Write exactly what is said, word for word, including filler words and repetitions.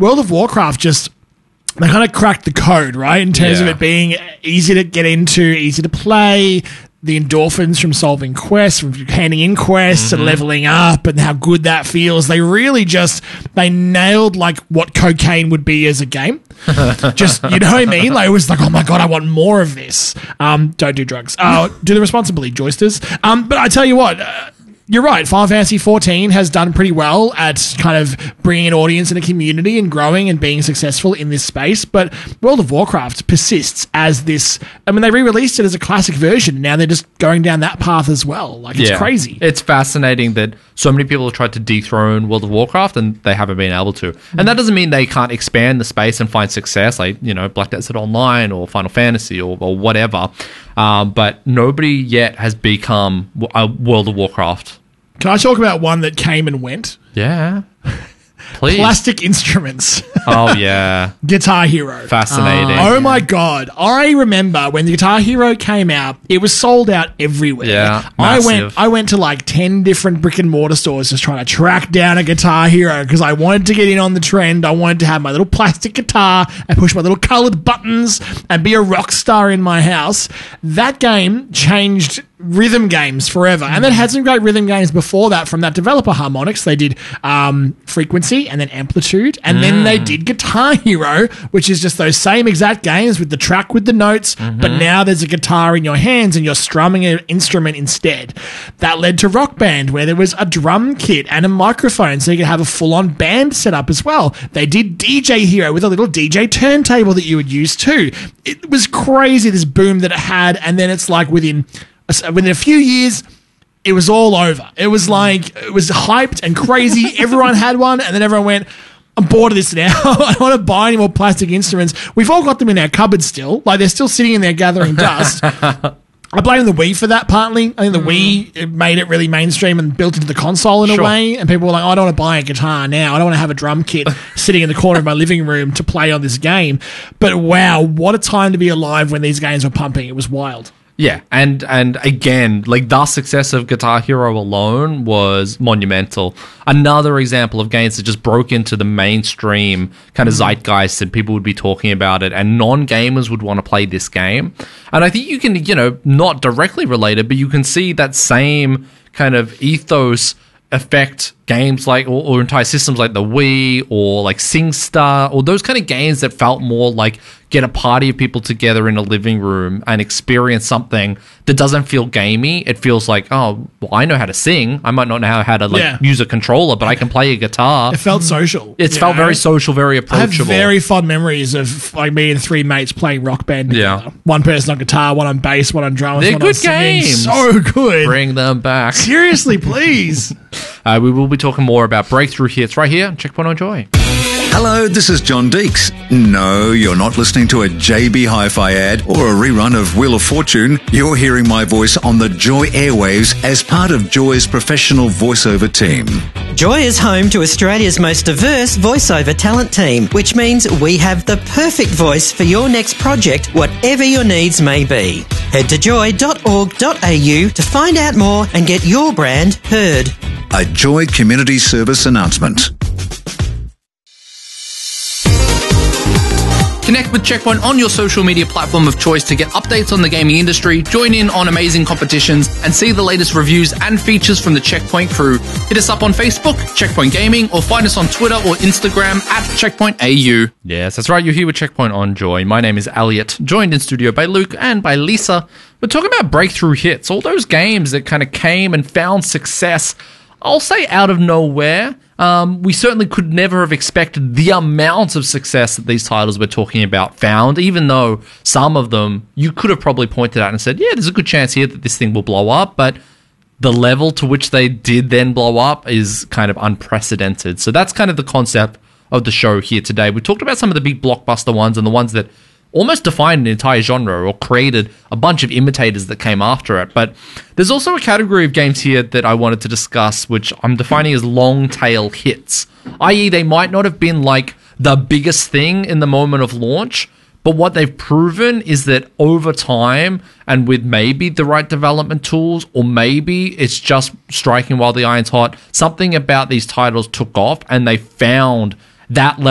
World of Warcraft just... They kind of cracked the code, right? In terms Yeah. of it being easy to get into, easy to play, the endorphins from solving quests, from handing in quests Mm-hmm. and leveling up and how good that feels. They really just, they nailed like what cocaine would be as a game. Just, you know what I mean? Like it was like, oh my God, I want more of this. Um, don't do drugs. Uh, do them responsibly, joysters. Um, but I tell you what, uh, you're right. Final Fantasy fourteen has done pretty well at kind of bringing an audience and a community and growing and being successful in this space. But World of Warcraft persists as this. I mean, they re-released it as a classic version. Now they're just going down that path as well. Like, it's Yeah. crazy. It's fascinating that so many people have tried to dethrone World of Warcraft and they haven't been able to. And that doesn't mean they can't expand the space and find success, like, you know, Black Desert Online or Final Fantasy or, or whatever. Um, but nobody yet has become a World of Warcraft. Can I talk about one that came and went? Yeah. Please. Plastic Instruments. Oh, yeah. Guitar Hero. Fascinating. Oh my God. I remember when the Guitar Hero came out, it was sold out everywhere. Yeah, I massive. went I went to like ten different brick and mortar stores just trying to track down a Guitar Hero because I wanted to get in on the trend. I wanted to have my little plastic guitar and push my little colored buttons and be a rock star in my house. That game changed rhythm games forever. And then had some great rhythm games before that from that developer, Harmonix. They did um, Frequency and then Amplitude. And then they did Guitar Hero, which is just those same exact games with the track with the notes, but now there's a guitar in your hands and you're strumming an instrument instead. That led to Rock Band, where there was a drum kit and a microphone, so you could have a full-on band set up as well. They did D J Hero with a little D J turntable that you would use too. It was crazy, this boom that it had, and then it's like within... Within a few years, it was all over. It was like, it was hyped and crazy. Everyone had one, and then everyone went, I'm bored of this now. I don't want to buy any more plastic instruments. We've all got them in our cupboard still. Like, they're still sitting in there gathering dust. I blame the Wii for that partly. I think the Wii it made it really mainstream and built into the console in Sure. a way. And people were like, oh, I don't want to buy a guitar now. I don't want to have a drum kit sitting in the corner of my living room to play on this game. But wow, what a time to be alive when these games were pumping. It was wild. Yeah, and and again, like the success of Guitar Hero alone was monumental. Another example of games that just broke into the mainstream kind of zeitgeist and people would be talking about it and non-gamers would want to play this game. And I think you can, you know, not directly relate it, but you can see that same kind of ethos affect games like, or, or entire systems like the Wii or like SingStar or those kind of games that felt more like get a party of people together in a living room and experience something that doesn't feel gamey. It feels like, oh, well, I know how to sing. I might not know how to like Yeah. use a controller, but I can play a guitar. It felt social. It's you felt know? very social, very I have approachable. very fond memories of like me and three mates playing Rock Band together. Yeah. One person on guitar, one on bass, one on drums, They're one on good singing. games. So good. Bring them back. Seriously, please. Uh, we will be talking more about breakthrough hits right here on Checkpoint on Joy. Hello, this is John Deeks. No, you're not listening to a J B Hi-Fi ad or a rerun of Wheel of Fortune. You're hearing my voice on the Joy airwaves as part of Joy's professional voiceover team. Joy is home to Australia's most diverse voiceover talent team, which means we have the perfect voice for your next project, whatever your needs may be. Head to joy dot org dot a u to find out more and get your brand heard. A Joy Community Service announcement. Connect with Checkpoint on your social media platform of choice to get updates on the gaming industry, join in on amazing competitions, and see the latest reviews and features from the Checkpoint crew. Hit us up on Facebook, Checkpoint Gaming, or find us on Twitter or Instagram at Checkpoint A U. Yes, that's right. You're here with Checkpoint on Joy. My name is Elliot, joined in studio by Luke and by Lisa. We're talking about breakthrough hits, all those games that kind of came and found success, I'll say out of nowhere. Um, we certainly could never have expected the amount of success that these titles we're talking about found, even though some of them you could have probably pointed out and said, yeah, there's a good chance here that this thing will blow up, but the level to which they did then blow up is kind of unprecedented. So that's kind of the concept of the show here today. We talked about some of the big blockbuster ones and the ones that almost defined an entire genre or created a bunch of imitators that came after it. But there's also a category of games here that I wanted to discuss, which I'm defining as long tail hits, that is they might not have been like the biggest thing in the moment of launch, but what they've proven is that over time and with maybe the right development tools, or maybe it's just striking while the iron's hot, something about these titles took off and they found that level